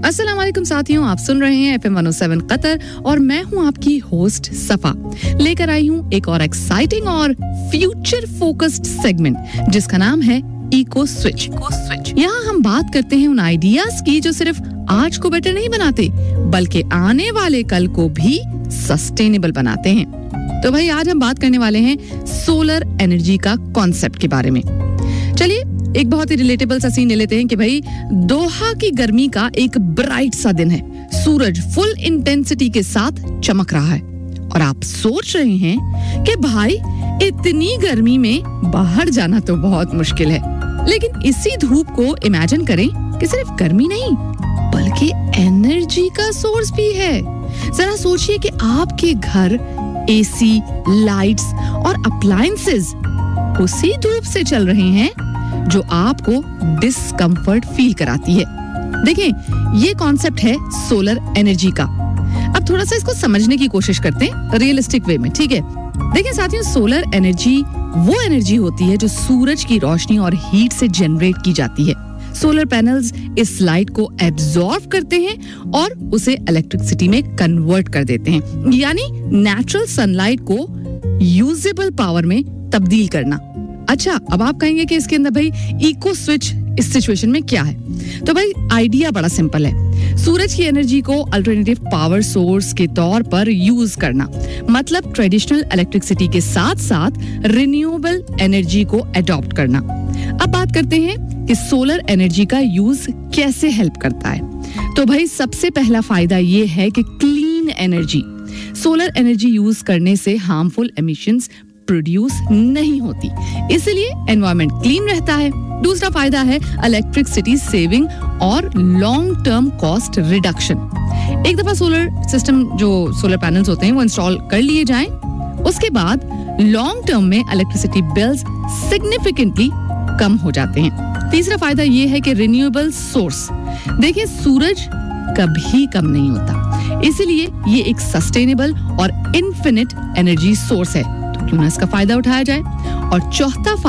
अस्सलाम वालेकुम साथियों, आप सुन रहे हैं FM 107 कतर और मैं हूं आपकी होस्ट सफा। लेकर आई हूं एक और एक्साइटिंग और फ्यूचर फोकस्ड सेगमेंट जिसका नाम है इको स्विच। यहाँ हम बात करते हैं उन आइडियाज की जो सिर्फ आज को बेटर नहीं बनाते बल्कि आने वाले कल को भी सस्टेनेबल बनाते हैं। तो भाई आज हम बात करने वाले हैं सोलर एनर्जी का कॉन्सेप्ट के बारे में। चलिए एक बहुत ही रिलेटेबल सा सीन ले लेते हैं कि भाई दोहा की गर्मी का एक ब्राइट सा दिन है, सूरज फुल इंटेंसिटी के साथ चमक रहा है और आप सोच रहे हैं कि भाई इतनी गर्मी में बाहर जाना तो बहुत मुश्किल है, लेकिन इसी धूप को इमेजिन करें कि सिर्फ गर्मी नहीं बल्कि एनर्जी का सोर्स भी है। जरा सोचिए कि आपके घर एसी, लाइट्स और अप्लायंसेस उसी धूप से चल रहे हैं जो आपको डिस्कम्फर्ट फील कराती है। देखें, ये कॉन्सेप्ट है सोलर एनर्जी का। अब थोड़ा सा इसको समझने की कोशिश करते हैं रियलिस्टिक वे में, ठीक है? देखिए साथियों, सोलर एनर्जी वो एनर्जी होती है जो सूरज की रोशनी और हीट से जनरेट की जाती है। सोलर पैनल्स इस लाइट को एब्जॉर्ब करते हैं और उसे इलेक्ट्रिसिटी में कन्वर्ट कर देते हैं, यानी नेचुरल सनलाइट को यूजेबल पावर में तब्दील करना। अच्छा, अब आप कहेंगे कि इसके अंदर भाई इको स्विच इस सिचुएशन में क्या है? तो भाई आइडिया बड़ा सिंपल है। सूरज की एनर्जी को अल्टरनेटिव पावर सोर्स के तौर पर यूज करना, मतलब ट्रेडिशनल इलेक्ट्रिसिटी के साथ साथ रिन्यूएबल एनर्जी को अडॉप्ट करना। अब बात करते हैं कि सोलर एनर्जी का यूज कैसे हेल्प करता है। तो भाई सबसे पहला फायदा ये है कि clean energy. Solar energy use करने से हार्मफुल एमिशंस प्रोड्यूस नहीं होती, इसलिए एनवायरनमेंट क्लीन रहता है। दूसरा फायदा है इलेक्ट्रिसिटी सेविंग और लॉन्ग टर्म कॉस्ट रिडक्शन। एक दफा सोलर सिस्टम जो सोलर पैनल्स होते हैं वो इंस्टॉल कर लिए जाएं, उसके बाद लॉन्ग टर्म में इलेक्ट्रिसिटी बिल्स सिग्निफिकेंटली कम हो जाते हैं। तीसरा फायदा ये है कि रिन्यूएबल सोर्स। देखिए, सूरज कभी कम नहीं होता, इसीलिए ये एक सस्टेनेबल और इनफिनिट एनर्जी सोर्स है, तो क्यों ना इसका फायदा उठाया जाए। और चौथा